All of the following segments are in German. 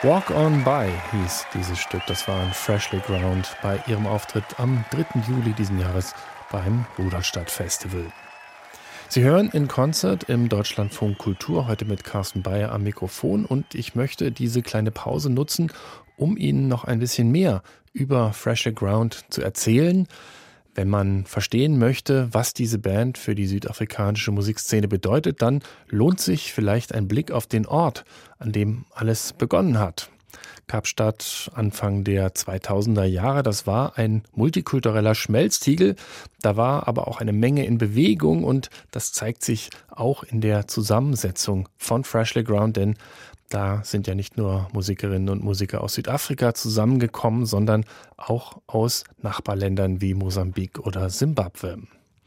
Walk On By hieß dieses Stück. Das war ein Freshly Ground bei ihrem Auftritt am 3. Juli diesen Jahres beim Rudolstadt Festival. Sie hören in Concert im Deutschlandfunk Kultur, heute mit Carsten Beyer am Mikrofon, und ich möchte diese kleine Pause nutzen, um Ihnen noch ein bisschen mehr über Freshly Ground zu erzählen. Wenn man verstehen möchte, was diese Band für die südafrikanische Musikszene bedeutet, dann lohnt sich vielleicht ein Blick auf den Ort, an dem alles begonnen hat. Kapstadt Anfang der 2000er Jahre, das war ein multikultureller Schmelztiegel. Da war aber auch eine Menge in Bewegung, und das zeigt sich auch in der Zusammensetzung von Freshly Ground, denn da sind ja nicht nur Musikerinnen und Musiker aus Südafrika zusammengekommen, sondern auch aus Nachbarländern wie Mosambik oder Simbabwe.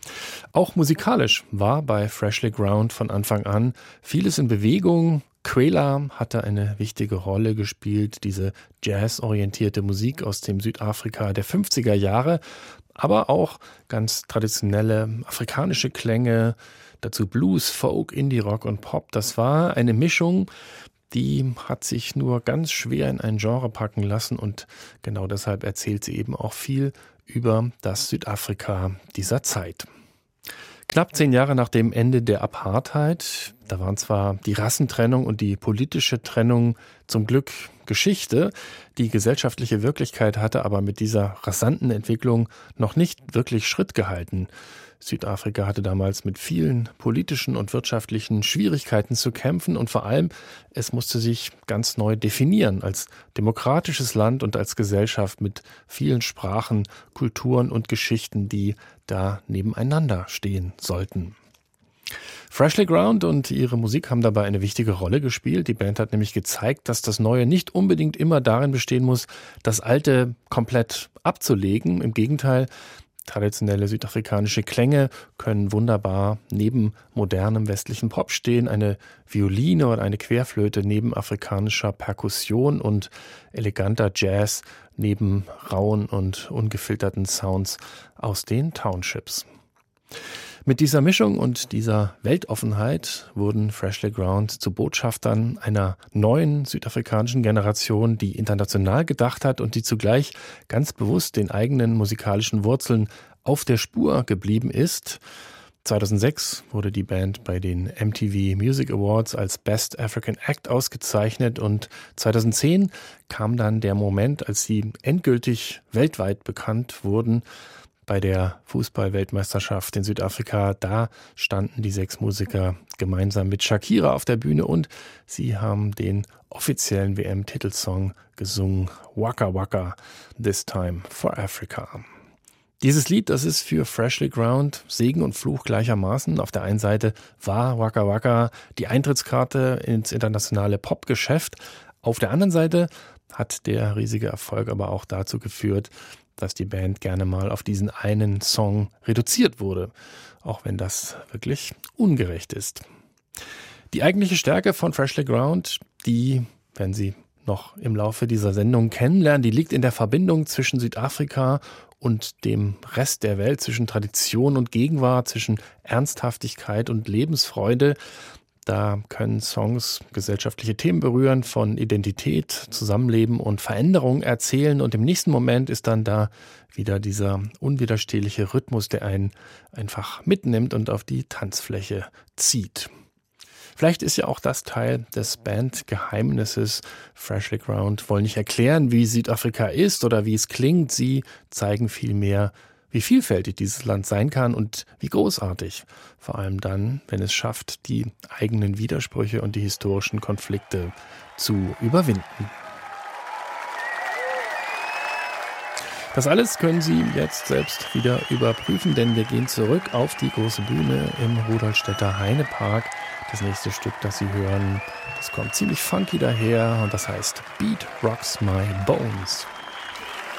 Auch musikalisch war bei Freshly Ground von Anfang an vieles in Bewegung. Kwela hatte eine wichtige Rolle gespielt, diese jazzorientierte Musik aus dem Südafrika der 50er Jahre, aber auch ganz traditionelle afrikanische Klänge, dazu Blues, Folk, Indie-Rock und Pop. Das war eine Mischung, die hat sich nur ganz schwer in ein Genre packen lassen, und genau deshalb erzählt sie eben auch viel über das Südafrika dieser Zeit. Knapp 10 Jahre nach dem Ende der Apartheid, da waren zwar die Rassentrennung und die politische Trennung zum Glück Geschichte, die gesellschaftliche Wirklichkeit hatte aber mit dieser rasanten Entwicklung noch nicht wirklich Schritt gehalten. Südafrika hatte damals mit vielen politischen und wirtschaftlichen Schwierigkeiten zu kämpfen, und vor allem, es musste sich ganz neu definieren als demokratisches Land und als Gesellschaft mit vielen Sprachen, Kulturen und Geschichten, die da nebeneinander stehen sollten. Freshly Ground und ihre Musik haben dabei eine wichtige Rolle gespielt. Die Band hat nämlich gezeigt, dass das Neue nicht unbedingt immer darin bestehen muss, das Alte komplett abzulegen. Im Gegenteil, traditionelle südafrikanische Klänge können wunderbar neben modernem westlichen Pop stehen. Eine Violine oder eine Querflöte neben afrikanischer Perkussion und eleganter Jazz neben rauen und ungefilterten Sounds aus den Townships. Mit dieser Mischung und dieser Weltoffenheit wurden Freshly Ground zu Botschaftern einer neuen südafrikanischen Generation, die international gedacht hat und die zugleich ganz bewusst den eigenen musikalischen Wurzeln auf der Spur geblieben ist. 2006 wurde die Band bei den MTV Music Awards als Best African Act ausgezeichnet, und 2010 kam dann der Moment, als sie endgültig weltweit bekannt wurden. Bei der Fußball-Weltmeisterschaft in Südafrika, da standen die 6 Musiker gemeinsam mit Shakira auf der Bühne, und sie haben den offiziellen WM-Titelsong gesungen, Waka Waka, This Time for Africa. Dieses Lied, das ist für Freshly Ground Segen und Fluch gleichermaßen. Auf der einen Seite war Waka Waka die Eintrittskarte ins internationale Popgeschäft. Auf der anderen Seite hat der riesige Erfolg aber auch dazu geführt, dass die Band gerne mal auf diesen einen Song reduziert wurde, auch wenn das wirklich ungerecht ist. Die eigentliche Stärke von Freshly Ground, die, wenn Sie noch im Laufe dieser Sendung kennenlernen, die liegt in der Verbindung zwischen Südafrika und dem Rest der Welt, zwischen Tradition und Gegenwart, zwischen Ernsthaftigkeit und Lebensfreude. Da können Songs gesellschaftliche Themen berühren, von Identität, Zusammenleben und Veränderung erzählen, und im nächsten Moment ist dann da wieder dieser unwiderstehliche Rhythmus, der einen einfach mitnimmt und auf die Tanzfläche zieht. Vielleicht ist ja auch das Teil des Bandgeheimnisses. Freshly Ground wollen nicht erklären, wie Südafrika ist oder wie es klingt. Sie zeigen vielmehr, wie vielfältig dieses Land sein kann und wie großartig. Vor allem dann, wenn es schafft, die eigenen Widersprüche und die historischen Konflikte zu überwinden. Das alles können Sie jetzt selbst wieder überprüfen, denn wir gehen zurück auf die große Bühne im Rudolstädter Heinepark. Das nächste Stück, das Sie hören, das kommt ziemlich funky daher, und das heißt Beat Rocks My Bones.